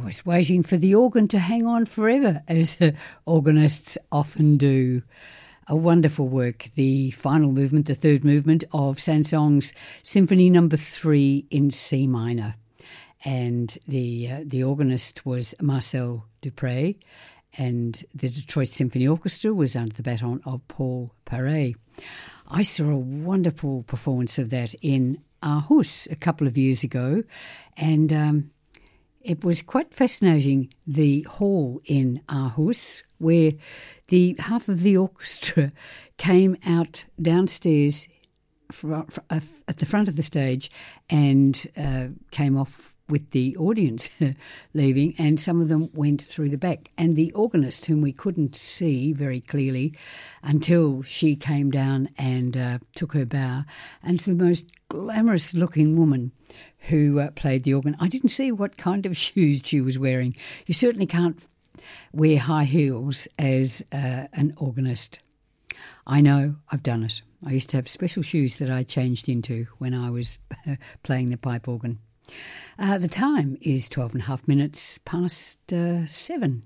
was waiting for the organ to hang on forever, as organists often do. A wonderful work, the final movement, the third movement of Saint-Saëns Symphony No. 3 in C minor. And the organist was Marcel Dupré, and the Detroit Symphony Orchestra was under the baton of Paul Paré. I saw a wonderful performance of that in Aarhus a couple of years ago, and it was quite fascinating, the hall in Aarhus, where the half of the orchestra came out downstairs at the front of the stage and came off with the audience leaving, and some of them went through the back. And the organist, whom we couldn't see very clearly until she came down and took her bow, and the most glamorous-looking woman who played the organ. I didn't see what kind of shoes she was wearing. You certainly can't wear high heels as an organist. I know, I've done it. I used to have special shoes that I changed into when I was playing the pipe organ. The time is 12 and a half minutes past 7.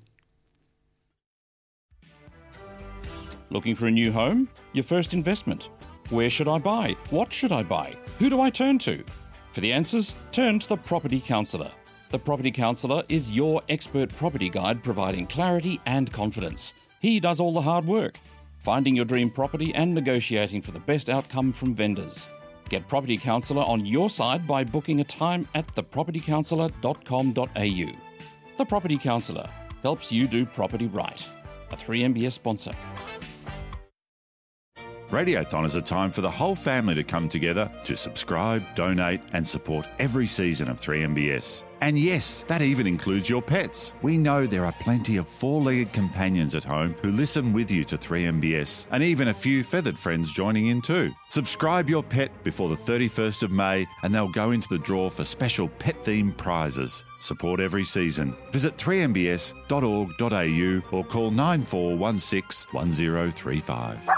Looking for a new home? Your first investment? Where should I buy? What should I buy? Who do I turn to? For the answers, turn to the Property Counsellor. The Property Counsellor is your expert property guide, providing clarity and confidence. He does all the hard work, finding your dream property and negotiating for the best outcome from vendors. Get Property Counsellor on your side by booking a time at thepropertycounsellor.com.au. The Property Counsellor helps you do property right. A 3MBS sponsor. Radiothon is a time for the whole family to come together to subscribe, donate and support every season of 3MBS. And yes, that even includes your pets. We know there are plenty of four-legged companions at home who listen with you to 3MBS, and even a few feathered friends joining in too. Subscribe your pet before the 31st of May and they'll go into the draw for special pet-themed prizes. Support every season. Visit 3mbs.org.au or call 9416 1035.